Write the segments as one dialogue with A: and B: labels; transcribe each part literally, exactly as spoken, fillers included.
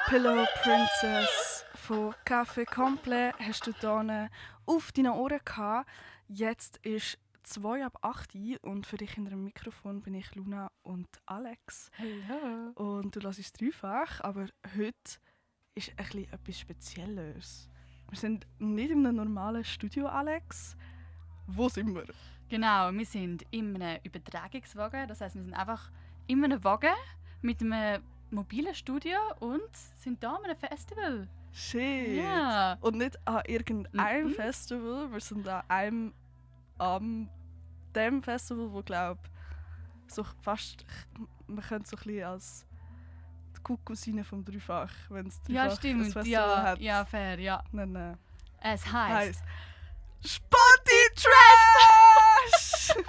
A: Pillow Princess von Café Comple hast du hier auf deinen Ohren gehabt. Jetzt ist zwei ab acht und für dich hinter dem Mikrofon bin ich Luna und Alex.
B: Hallo.
A: Und du hörst es dreifach, aber heute ist ein bisschen etwas Spezielles. Wir sind nicht in einem normalen Studio, Alex. Wo sind wir?
B: Genau, wir sind in einem Übertragungswagen. Das heisst, wir sind einfach in einem Wagen mit einem mobilen Studio und sind hier an einem Festival.
A: Shit!
B: Ja.
A: Und nicht an irgendeinem
B: Mhm.
A: Festival, wir sind an einem an dem Festival, wo glaube so fast man könnte so ein bisschen als die Cousine vom Dreifach, wenn es
B: Ja,
A: Dreifach ein
B: stimmt.
A: Festival
B: Ja,
A: hat.
B: ja, fair, ja.
A: Nennen.
B: Es heisst.
A: Heißt Spotify Trash!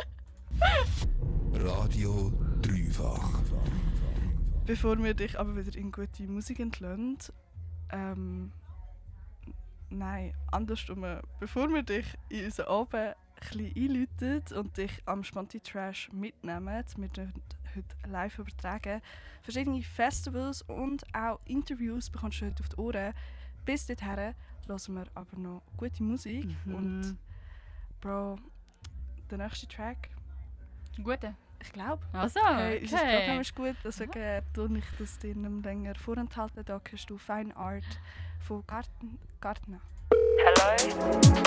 C: Radio Dreifach.
A: Bevor wir dich aber wieder in gute Musik entlösen, ähm, nein, andersrum. Bevor wir dich in unseren Abend ein bisschen einläuten und dich am Sponti Trash mitnehmen, wir heute live übertragen, verschiedene Festivals und auch Interviews bekommst du heute auf die Ohren. Bis dorthin hören wir aber noch gute Musik.
B: Mhm.
A: Und Bro, der nächste Track,
B: Gute.
A: ich glaube,
B: Also,
A: hey, unser
B: okay.
A: Programm ist gut, deswegen äh, tue ich das dir nicht länger vorenthalten. Da hörst du Fine Art von Garten, Gartner.
D: Hello?